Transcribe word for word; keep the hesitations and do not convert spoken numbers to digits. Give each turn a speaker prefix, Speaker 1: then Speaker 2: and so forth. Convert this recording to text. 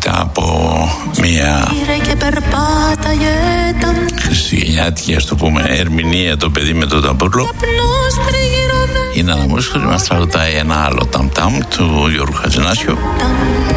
Speaker 1: ουσιαστικά από μια χριστουγεννιάτικη, ας το πούμε, ερμηνεία, το παιδί με τον ταμπούρλο. Είναι ένα μουσικό, μας τραγουδάει ένα άλλο ταμ-ταμ του Γιώργου Χατζηνάσιου.